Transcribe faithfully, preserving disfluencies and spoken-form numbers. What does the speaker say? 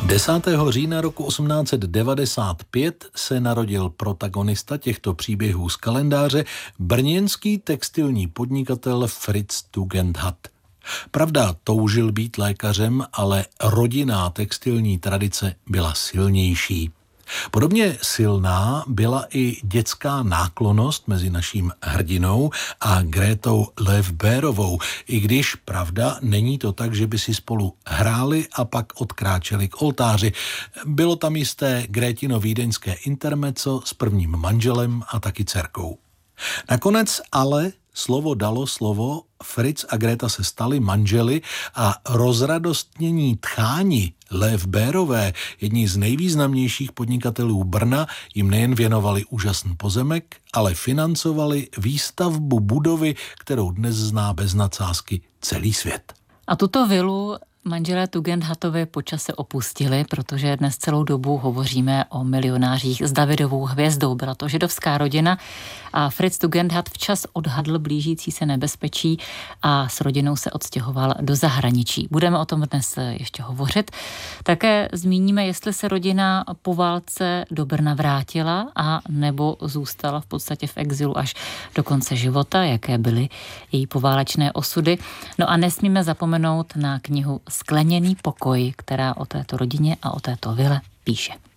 desátého října roku osmnáct set devadesát pět se narodil protagonista těchto příběhů z kalendáře, brněnský textilní podnikatel Fritz Tugendhat. Pravda, toužil být lékařem, ale rodinná textilní tradice byla silnější. Podobně silná byla i dětská náklonnost mezi naším hrdinou a Grétou Löfberovou, i když, pravda, není to tak, že by si spolu hráli a pak odkráčeli k oltáři. Bylo tam jisté Grétino vídeňské intermezzo s prvním manželem a taky dcerkou. Nakonec ale slovo dalo slovo, Fritz a Gréta se stali manželi a rozradostnění tcháni Löfberové, jedni z nejvýznamnějších podnikatelů Brna, jim nejen věnovali úžasný pozemek, ale financovali výstavbu budovy, kterou dnes zná bez nadsázky celý svět. A tuto vilu manželé Tugendhatovi po čase opustili, protože dnes celou dobu hovoříme o milionářích s Davidovou hvězdou. Byla to židovská rodina a Fritz Tugendhat včas odhadl blížící se nebezpečí a s rodinou se odstěhoval do zahraničí. Budeme o tom dnes ještě hovořit. Také zmíníme, jestli se rodina po válce do Brna vrátila a nebo zůstala v podstatě v exilu až do konce života, jaké byly její poválečné osudy. No a nesmíme zapomenout na knihu Skleněný pokoj, která o této rodině a o této vile píše.